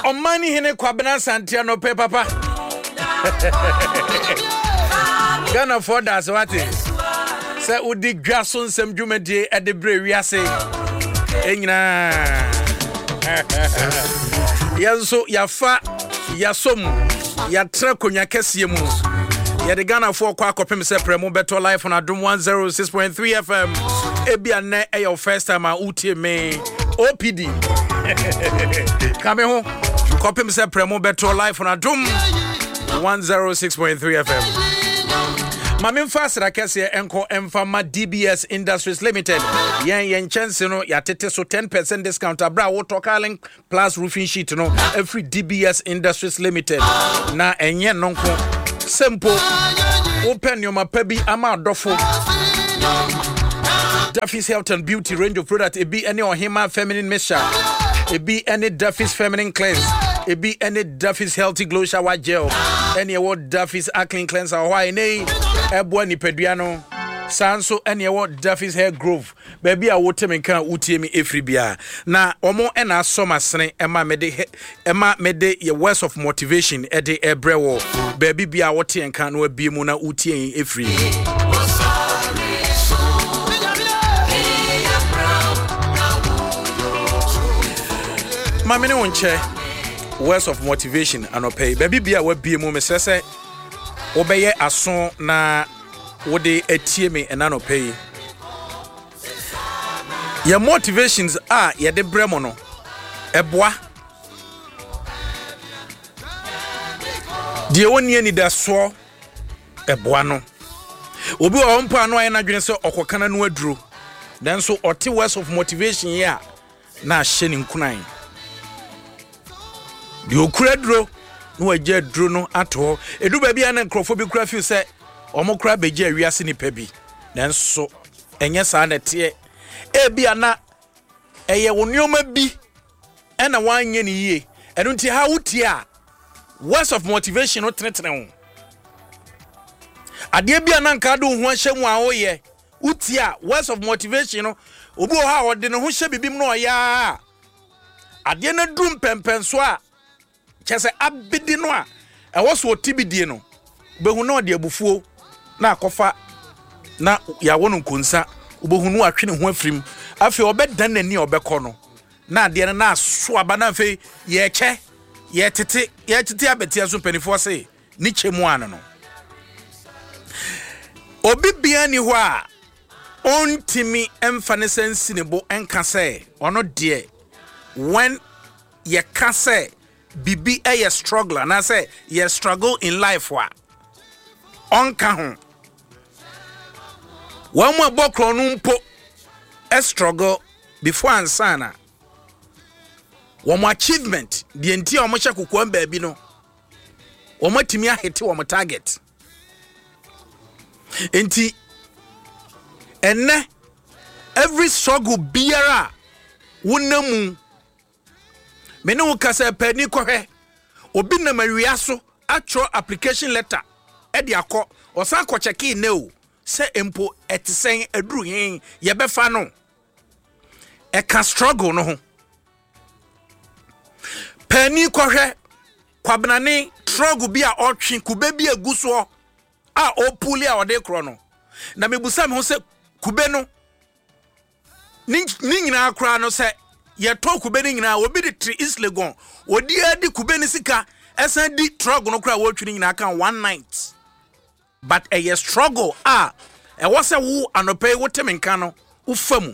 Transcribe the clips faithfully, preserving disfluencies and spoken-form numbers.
Omani hene kwabena santiano pe papa. Ghana for das what is. Say udi gwason sem dwumadi e de bre wiase. Enyina. Yanso yafa yasom yatra konya kese mu. Ye de Ghana for kwa akopem se premo better life on Adum one oh six point three F M. Ebia ne e your first time a utie me O P D. Come home. Kopem se premo better life on Adum one oh six point three F M. Mamin fast rakese enko emfama D B S Industries Limited. Yen yen chance no ya tete so ten percent discount abra wo tokaling plus roofing sheet no every D B S Industries Limited. Na enye nonko simple open your mapebi ama dofo. Duffy's Health and Beauty range of product. It be any Ohima feminine mixture. It be any Duffy's feminine cleanse. It be any Duffy's healthy glow shower gel. Any award Duffy's acne cleanser. Why nay? Ebwa ni peduano. Sanso any award Duffy's hair growth. Baby I wote me kan utie me efribia. Na omo ena summer sene ema mede ema mede ye words of motivation e de ebrewo. Baby bia wote en kan no bi mu na utie efri. Mamene wonche words of motivation anope baby bia wa bie mu mesese obeye aso na wode etie me enanope your motivations are ye de bremo no eboa die woni ani da so eboa no obi o mpa no aye na dwene se okokana no aduro then so oti words of motivation ya na hye ni nkunan di okura duro no agya duro no ato edu ba bia na nkrofo bi kura fi se omo kura begya wiase ni pa bi nanso enye saa na te e bia na eye wonioma bi ena wanye ni yie enu nti ha wuti a words of motivation no tenetene ho ade bia na nka do ho ahyemu a woye wuti a words of motivation no obi o ha wode ne ho hye bibim no oya ade na dum pempenso a chese abidi no a e wo so otibidie no behu na ode abufuo na akofa na ya wono nkonsa obehu no atwe ne ho afrim afi obedan nani obekọ no na ade na aso aba na afi ye che ye tete ye tete abetia so panifo se ni chemu an no obi bia ni ho a ontimi emfane sensi ne bo enka se ono de when ye ka se bibi e ye struggle na say ye struggle in life wa onka ho wa mo abokro no mpo e struggle before ansana wa mo achievement de enti o mo hye kokon ba bi no o mo timi ahete o mo target enti enne every struggle biara wonamu mene wo kasa pani kohwe obi na mawiaso atro application letter e de akọ osan ko check in no se empo etisen aduru hin ye befa no e ka struggle no ho pani kohwe kwabnane struggle bi a otwe kube bi aguso a opuli a ode kro no na mebusa me ho se kube no ni nyina akra no se ye to kube ni nyina obi de tri islegon odi adi kube ni sika esen di struggle no kra wo twini nyina kan one night but a ye struggle ah e wo se wo anope wo temenka no wo famu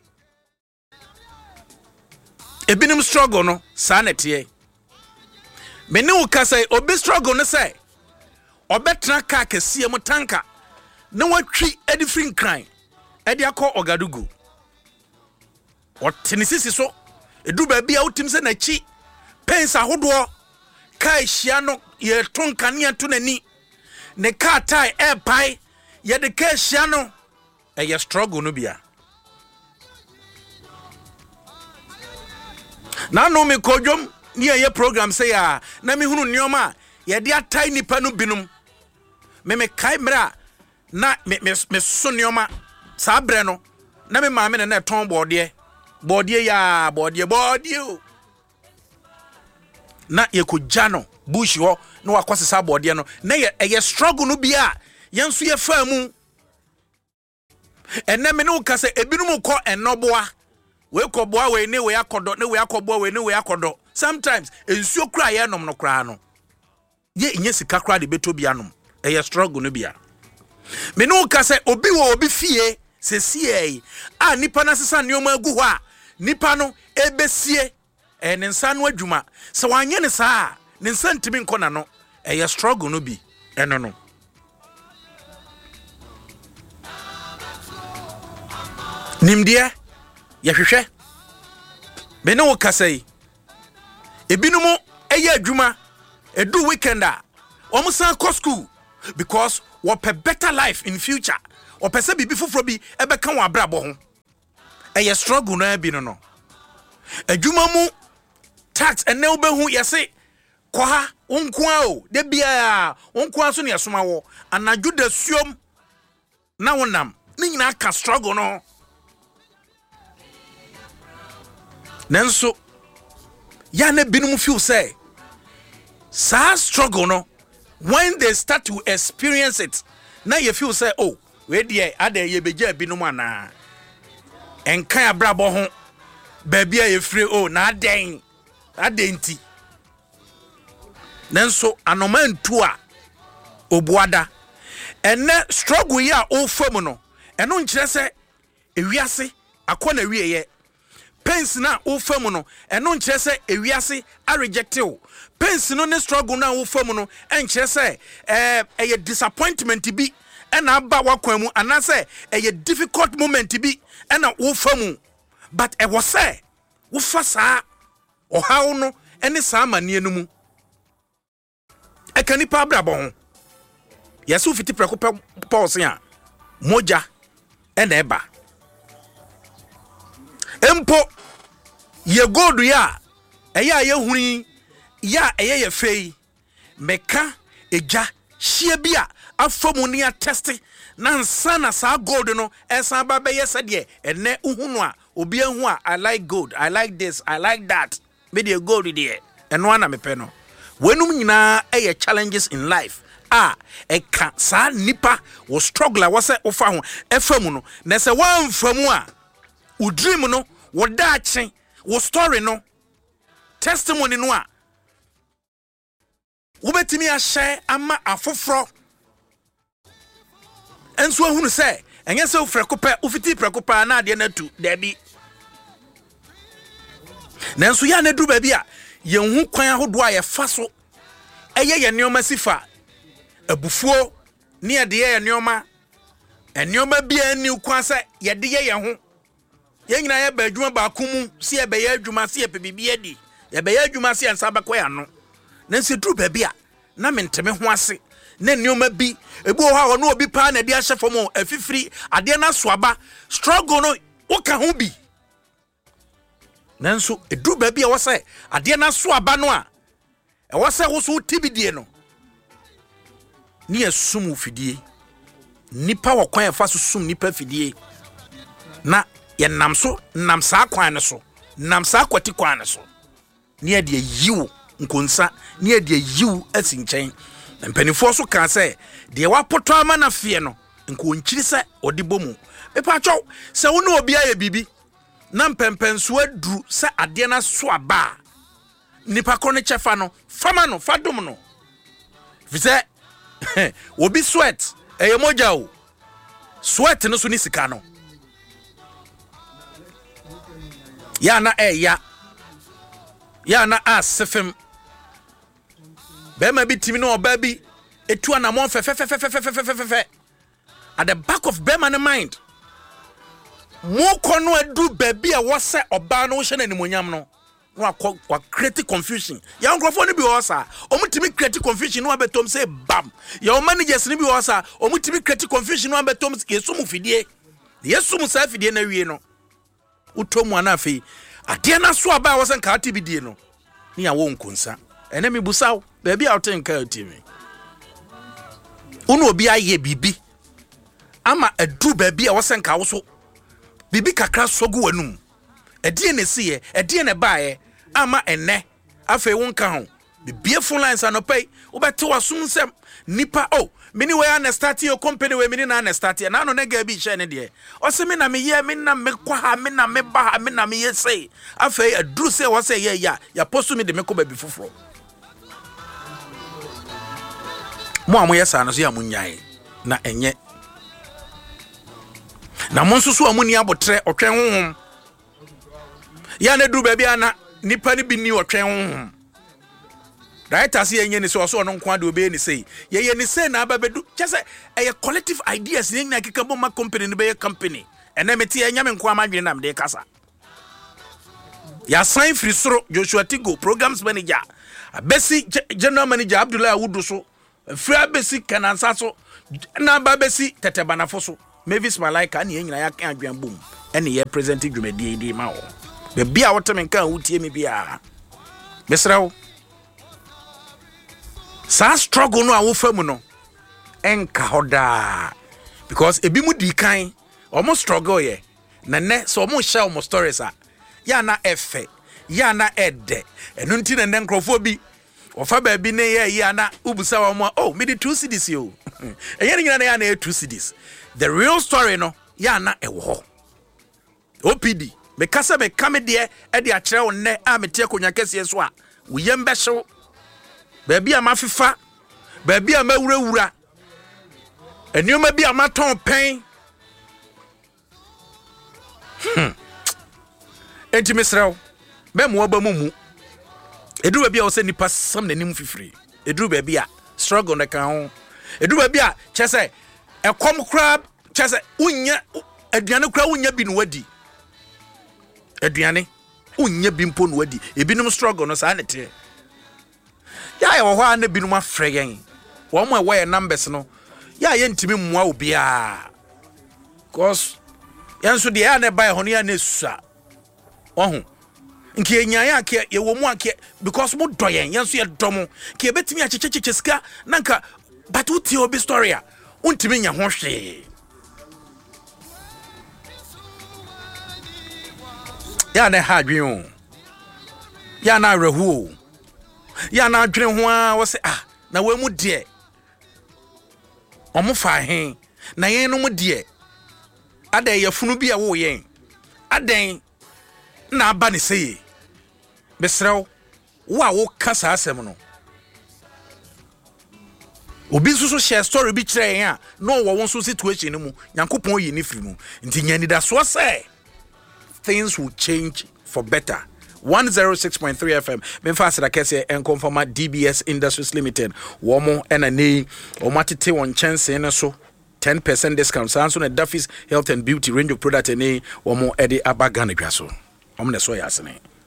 ebinim struggle no sa na tie me ne wo kasa obi struggle no say obetra ka kese mu tanka na watwi edi free crime edi akọ Ogadugu otinisisi so edu ba bia utim se na chi pensa hodo kai hia no ye tonka ne to nani ne ka tai e pai ye de ka hia no e ye struggle no bia na no me kodwom ne ye program say ya na me hunu nioma ye de atai nipa no binum me me kai mra na me me, me so nioma sa bre no na me maame na ton bode bode ya bode bode na yɛkɔgya no bush hɔ na wakɔsesa abɔdeɛ no na yɛ ɛyɛ struggle no bia yɛnso yɛfa mu ɛnɛ me ne wo ka sɛ ebinom kɔ ɛnɔboa we kɔboa we ne we akɔdɔ ne we akɔboa we ne we akɔdɔ sometimes ensuo kura yɛ nom no kura no ye nye sika kura de beto bia nom ɛyɛ struggle no bia me ne wo ka sɛ obi wo obi fie sesie a nipa na sesa nneoma agu hɔ a nipa no ebesie ɛ ne nsa no adwuma sɛ wanyɛ ne saa ne nsa ntimi nkɔ na no ɛyɛ struggle no bi ɛno no nimdeɛ yɛhwehwɛ me ne wo kasai ebinom ɛyɛ adwuma edu weekend a wɔn san kɔ school because wɔpɛ better life in future wɔpɛ sɛ bibi foforo bi ɛbɛka wɔn abrabɔ ho ɛyɛ struggle no bi no no adwuma mu tax ɛnɛ wobɛhu yɛse kɔ ha wonkoa o de bia wonkoa so ne yɛsoma wɔ anadwo da suom na wonam ne nyina ka struggle no nanso ya na binum feel say sa struggle no when they start to experience it na you feel say oh we dey ade ye beja binum ana enkan abrabo ho ba bia ye free oh na aden adenti nanso anoma ntu a obuada ene struggle ya o fam no eno nkire se ewiase akona wieye pains na wo famu no eno nkire se ewiase a reject you pains no ne struggle na wo famu no enkire se eh eye disappointment bi ena aba wakwan mu anase eye difficult moment bi ena wo famu but e wo se wo fa saa ohaw no ene saa mane no mu e kani pa brabo ho yesu fiti preko pause a moja ena eba empo ye gold ya eya ye huni ya eye ye fei meka eja hie bia afamu ne ateste na nsa na sa gold no esa ba be yesa de ene uhunu a obi ahu a I like gold I like this I like that me de gold de eno ana mepe no wenum nyina eye challenges in life ah eka sa nipa wo struggle wo se ofa ho efamu no na se wan famu a wo dream no wo daache wo story no testimony no a wo betimi a share ama afoforo enso ahunu se enye se ofrekopa ofiti prekopa na ade na tu dabi nanso ya na du ba bi a yenhu kwan ahodo a ye fa so eye ye neoma sifa abufuo ne ye de ye neoma eneoma bia ni kwan se ye de ye ye ho ye nyina ye ba adwuma ba akumu si ye ba ye adwuma si ye pe bibie di ye ba ye adwuma si ansa ba koya no nanso duru ba bi a na menteme ho ase na neoma bi ebu ho ha no obi pa na de ahye fom afifiri ade na soaba struggle no woka ho bi nanso eduru ba bi a wo se ade na soaba no a e wo se wo so tibidie no ni asum fidie nipa wo kwan fa so sum nipa fidie na ye nam so nam sa kwan ne so nam sa kwati kwan ne so ni e de yiwo nkonsa ni e de yiwo asinchen mpanifo so ka se de wapoto ama na fie no nko nkyiri se odi bomu pepa chow se wo no obi aye bibi na mpempenso aduru se ade na so aba nipa ko ne chefa no fama no fadom no vise obi sweat eye moja o sweat no so ni sika no ya na e ya ya na asefem bema bi timi no oba bi etu anamon fe fe fe fe fe fe fe fe fe at the back of bema mind mo kono adu baby a wo se oba no hye na nimonyam no no akwa create confusion ya nkrofo no bi wo sa omutimi create confusion no abetom say bam ya o managers no bi wo sa omutimi create confusion no abetom yesu mu fidie yesu mu sa fidie na wie no utomu ana afi ade na so aba wo se nka ati bidie no ni ya wo nkonsa ene mi busaw baby out in ka timi unu obi aye bibi ama adu baby a wo se nka wo so bibi kakra sogu wanum edie ne siye edie ne baaye ama enne afi wonka ho The beautiful lines are no pay. Ubeti wasum sem nipa oh. Mini we an start your company we mini na start ya. Na no nega bi share ne de. O se me na me ye me na me kwa ha me na me ba ha me na me ye say. Afei adru say wo say ye ya. Ya post me de me ko ba bi foforo. Mo amoye sa no so ya munyae na enye. Na mo nso so amuni abotre otwen honhom. Ya na duru ba bia na nipa ni bi ni otwen honhom. Right as ye nye ni so so no nko ade obe ni sei ye ye ni sei na ababedu chese e collective ideas ni na kika bomma company ni be company ene meti enya me nko amadwene na mde kasa ya sign free soro Joshua Tigo programs manager abesi general manager Abdullah Awudu so free abesi kanansa so na babesi tetebanafo so Mavis Malaika na nyina ya kan adwan bom ene ye present dwumadi di ma wo be bia wotemen kan wutie me bia besrawo sa struggle no awo famu no enka hoda because ebi mu di kan omo struggle ye na ne so omo share omo stories a ya na efe ya na ede enu nti na ne nkrofo bi ofa ba bi ne ye ya na ubusa wa mo oh me di two cedis yo enye nyina na ya na two cedis the real story no ya na ewo ho O P D me kasa be kame de e de a kire wo ne a mete akonya kese so a wo yem be hyew baby a mafifa baby a mawurawura enioma bi a maton pen hmm enti mesraw be mo ba mumu eduru baby a wo se nipa sam nanim fifiri eduru baby a struggle na kan ho eduru baby a chese ekom crab chese unya aduane kra unya bi no wadi aduane unya bi mpo no wadi ebinom struggle no sa na te ya ya wo na binum afre yen wo mo we numbers no ya ye ntimi mmoa obi a cause yanso de ya na buy hono ya na susa ohu nke enyan ya ke ye wo mu ake because mo doyen yanso ye domo ke betimi achecheche sika nanka but uti obi story a untimi nya ho hwe ya na ha dwen ya na rehu ya na adwene ho a wo se ah na we mu de omo fa hen na yen no mu de adan yafunu bi a wo yen adan na aba ne sey besrew wo a wo kasa asem no obi nso so share story bi kire yen a no wo won so situation mu Nyankopon yi ni firi mu nti nyani da so say things will change for better. one oh six point three F M. Memphis Rakese and Conforma D B S Industries Limited. Womo and a knee or matite one chance and so ten percent discount. Samson and Duffy's Health and Beauty range of product and a womo Eddie Abagana Grasso. I'm the soy asene.